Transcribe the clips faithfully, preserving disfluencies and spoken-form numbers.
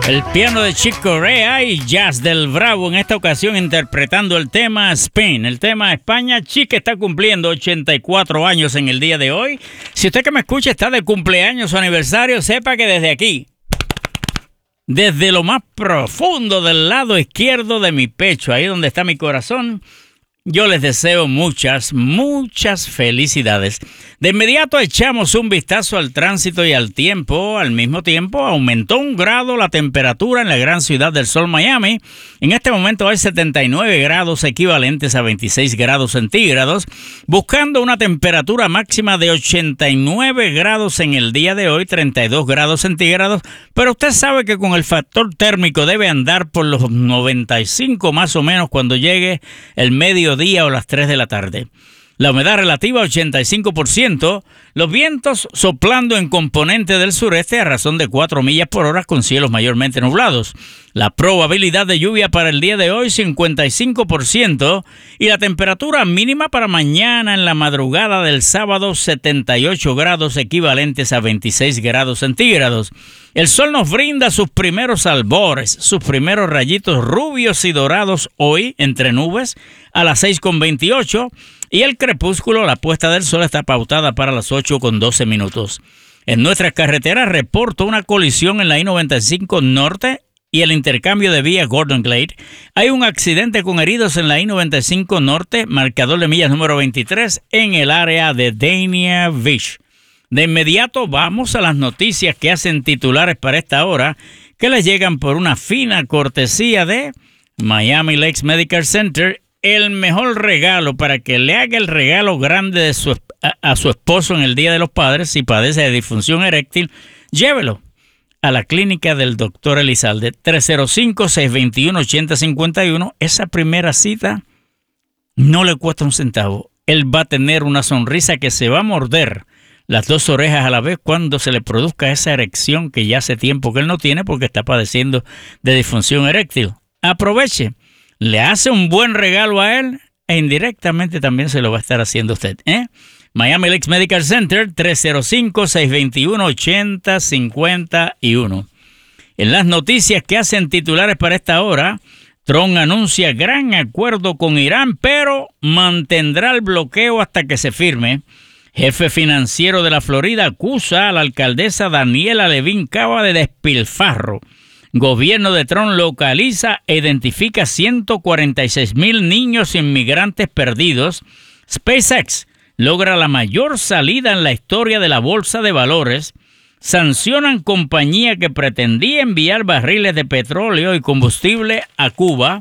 El piano de Chick Corea y Jazz del Bravo en esta ocasión interpretando el tema Spain, el tema España. Chick está cumpliendo ochenta y cuatro años en el día de hoy. Si usted que me escucha está de cumpleaños o aniversario, sepa que desde aquí, desde lo más profundo del lado izquierdo de mi pecho, ahí donde está mi corazón, yo les deseo muchas, muchas felicidades. De inmediato echamos un vistazo al tránsito y al tiempo. Al mismo tiempo, aumentó un grado la temperatura en la gran ciudad del sol, Miami. En este momento hay setenta y nueve grados equivalentes a veintiséis grados centígrados, buscando una temperatura máxima de ochenta y nueve grados en el día de hoy, treinta y dos grados centígrados. Pero usted sabe que con el factor térmico debe andar por los noventa y cinco más o menos cuando llegue el mediodía o las tres de la tarde. La humedad relativa ochenta y cinco por ciento, los vientos soplando en componente del sureste a razón de cuatro millas por hora con cielos mayormente nublados. La probabilidad de lluvia para el día de hoy cincuenta y cinco por ciento y la temperatura mínima para mañana en la madrugada del sábado setenta y ocho grados equivalentes a veintiséis grados centígrados. El sol nos brinda sus primeros albores, sus primeros rayitos rubios y dorados hoy entre nubes a las seis con veintiocho y el crepúsculo, la puesta del sol, está pautada para las ocho con doce minutos. En nuestras carreteras reporto una colisión en la I noventa y cinco Norte y el intercambio de vía Gordon Glade. Hay un accidente con heridos en la I noventa y cinco Norte, marcador de millas número veintitrés, en el área de Dania Beach. De inmediato vamos a las noticias que hacen titulares para esta hora, que les llegan por una fina cortesía de Miami Lakes Medical Center. El mejor regalo para que le haga el regalo grande de su, a, a su esposo en el Día de los Padres, si padece de disfunción eréctil, llévelo a la clínica del doctor Elizalde, tres cero cinco, seis dos uno, ocho cero cinco uno. Esa primera cita no le cuesta un centavo. Él va a tener una sonrisa que se va a morder las dos orejas a la vez cuando se le produzca esa erección que ya hace tiempo que él no tiene porque está padeciendo de disfunción eréctil. Aproveche. Le hace un buen regalo a él e indirectamente también se lo va a estar haciendo usted, ¿eh? Miami Lakes Medical Center, tres cero cinco, seis dos uno, ocho cero cinco uno. En las noticias que hacen titulares para esta hora, Trump anuncia gran acuerdo con Irán, pero mantendrá el bloqueo hasta que se firme. Jefe financiero de la Florida acusa a la alcaldesa Daniela Levin Cava de despilfarro. Gobierno de Trump localiza e identifica ciento cuarenta y seis mil niños inmigrantes perdidos. SpaceX logra la mayor salida en la historia de la bolsa de valores. Sancionan compañía que pretendía enviar barriles de petróleo y combustible a Cuba.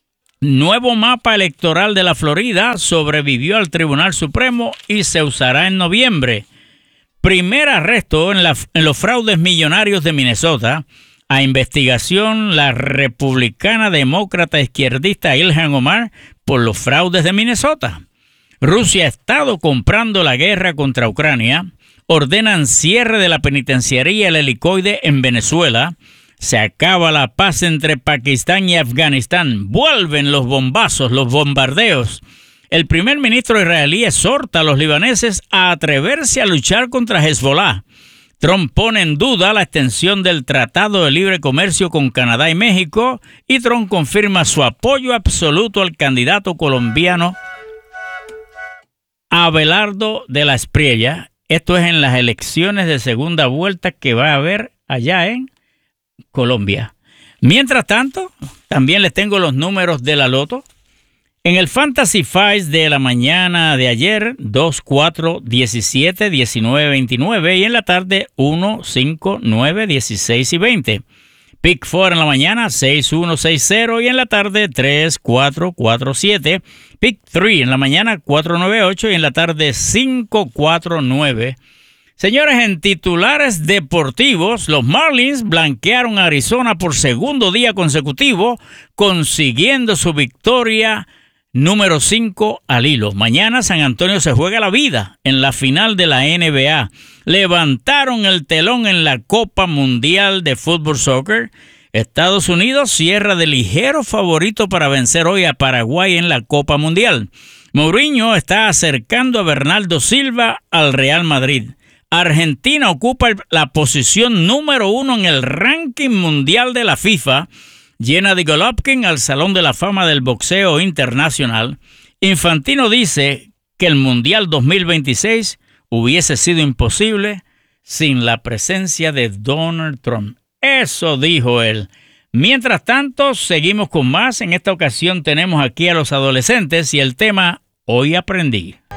Nuevo mapa electoral de la Florida sobrevivió al Tribunal Supremo y se usará en noviembre. Primer arresto en, la, en los fraudes millonarios de Minnesota. A investigación la republicana demócrata izquierdista Ilhan Omar por los fraudes de Minnesota. Rusia ha estado comprando la guerra contra Ucrania. Ordenan cierre de la penitenciaría El Helicoide en Venezuela. Se acaba la paz entre Pakistán y Afganistán. Vuelven los bombazos, los bombardeos. El primer ministro israelí exhorta a los libaneses a atreverse a luchar contra Hezbollah. Trump pone en duda la extensión del Tratado de Libre Comercio con Canadá y México y Trump confirma su apoyo absoluto al candidato colombiano Abelardo de la Espriella. Esto es en las elecciones de segunda vuelta que va a haber allá en Colombia. Mientras tanto, también les tengo los números de la loto. En el Fantasy Fives de la mañana de ayer, dos, cuatro, diecisiete, diecinueve, veintinueve y en la tarde uno, cinco, nueve, dieciséis y veinte. Pick cuatro en la mañana, seis, uno, seis, cero y en la tarde tres, cuatro, cuatro, siete. Pick tres en la mañana, cuatro, nueve, ocho y en la tarde cinco, cuatro, nueve. Señores, en titulares deportivos, los Marlins blanquearon a Arizona por segundo día consecutivo, consiguiendo su victoria número cinco al hilo. Mañana San Antonio se juega la vida en la final de la N B A. Levantaron el telón en la Copa Mundial de Fútbol Soccer. Estados Unidos cierra de ligero favorito para vencer hoy a Paraguay en la Copa Mundial. Mourinho está acercando a Bernardo Silva al Real Madrid. Argentina ocupa el- la posición número uno en el ranking mundial de la FIFA. Gennady Golovkin al Salón de la Fama del Boxeo Internacional. Infantino dice que el Mundial dos mil veintiséis hubiese sido imposible sin la presencia de Donald Trump. Eso dijo él. Mientras tanto, seguimos con más. En esta ocasión tenemos aquí a los adolescentes y el tema Hoy aprendí.